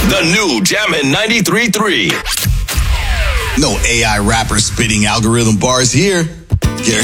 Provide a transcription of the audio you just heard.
The new Jammin' 93.3. No AI rapper spitting algorithm bars here.